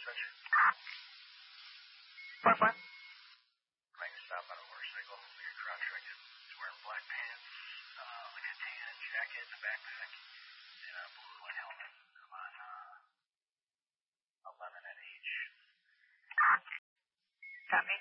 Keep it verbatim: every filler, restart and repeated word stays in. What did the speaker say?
What, what? Trying to stop on a motorcycle. Your crouch directed. He's wearing black pants, uh, like a tan jacket, a backpack, and a blue helmet. Come on, uh, eleven at H. Copy.